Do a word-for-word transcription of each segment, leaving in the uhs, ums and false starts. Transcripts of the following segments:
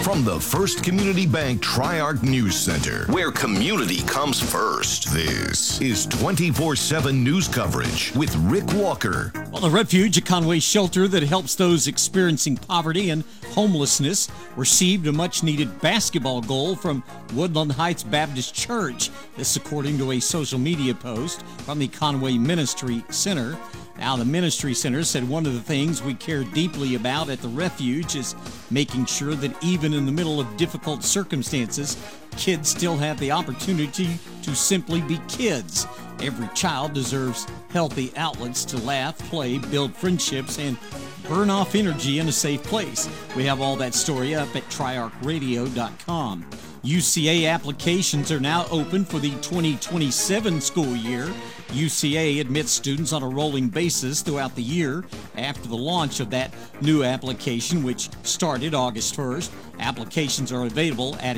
From the First Community Bank Tri-Arc News Center, where community comes first. This is twenty-four seven news coverage with Rick Walker. Well, the Refuge, a Conway shelter that helps those experiencing poverty and homelessness, received a much-needed basketball goal from Woodland Heights Baptist Church. This according to a social media post from the Conway Ministry Center. Now, the Ministry Center said one of the things we care deeply about at the Refuge is making sure that even in the middle of difficult circumstances, kids still have the opportunity to simply be kids. Every child deserves healthy outlets to laugh, play, build friendships, and burn off energy in a safe place. We have all that story up at tri arc radio dot com. U C A applications are now open for the twenty twenty-seven school year. U C A admits students on a rolling basis throughout the year after the launch of that new application, which started August first. Applications are available at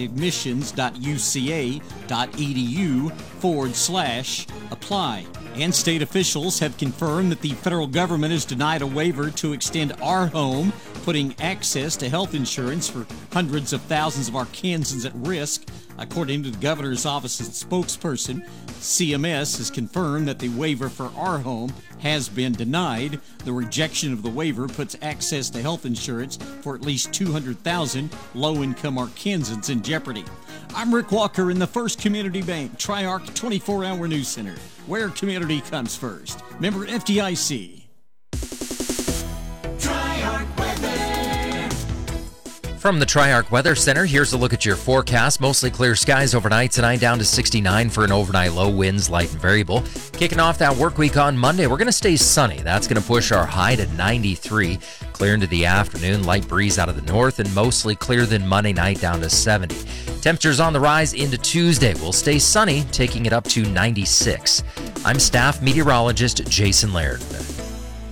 admissions.uca.edu forward slash apply. And state officials have confirmed that the federal government has denied a waiver to extend Our Home, putting access to health insurance for hundreds of thousands of Arkansans at risk. According to the governor's office's spokesperson, C M S has confirmed that the waiver for Our Home has been denied. The rejection of the waiver puts access to health insurance for at least two hundred thousand low-income Arkansans in jeopardy. I'm Rick Walker in the First Community Bank Tri-Arc twenty-four hour News Center, where community comes first. Member F D I C. From the Tri-Arc Weather Center, here's a look at your forecast. Mostly clear skies overnight tonight, down to sixty-nine for an overnight low, winds light and variable. Kicking off that work week on Monday, we're going to stay sunny. That's going to push our high to ninety-three. Clear into the afternoon, light breeze out of the north, and mostly clear then Monday night down to seventy. Temperatures on the rise into Tuesday. We'll stay sunny, taking it up to ninety-six. I'm staff meteorologist Jason Laird.